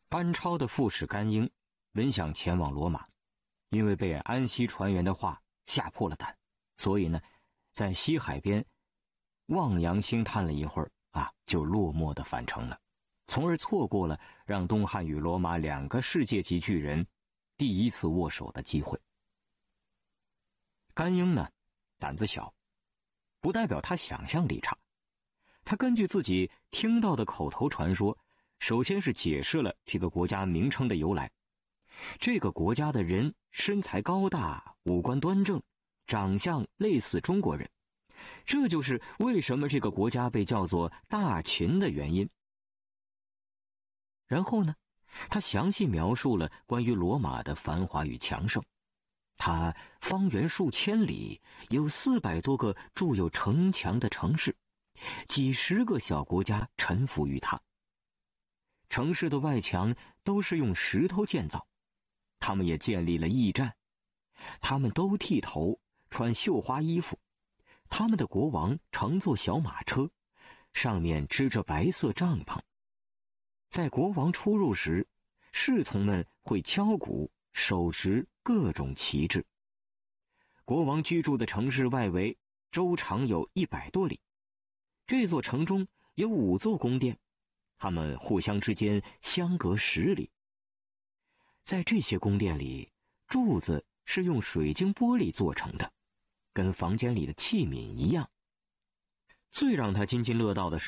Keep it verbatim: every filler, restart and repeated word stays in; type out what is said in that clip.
班超的副使甘英本想前往罗马，因为被安西船员的话吓破了胆，所以呢，在西海边望洋兴叹了一会儿啊，就落寞的返程了，从而错过了让东汉与罗马两个世界级巨人第一次握手的机会。甘英呢，胆子小，不代表他想象力差。他根据自己听到的口头传说，首先是解释了这个国家名称的由来。这个国家的人身材高大，五官端正，长相类似中国人，这就是为什么这个国家被叫做大秦的原因。然后呢，他详细描述了关于罗马的繁华与强盛。它方圆数千里，有四百多个筑有城墙的城市，几十个小国家臣服于它。城市的外墙都是用石头建造，他们也建立了驿站。他们都剃头，穿绣花衣服。他们的国王乘坐小马车，上面支着白色帐篷。在国王出入时，侍从们会敲鼓，手执各种旗帜。国王居住的城市外围周长有一百多里，这座城中有五座宫殿，它们互相之间相隔十里。在这些宫殿里，柱子是用水晶玻璃做成的，跟房间里的器皿一样。最让他津津乐道的是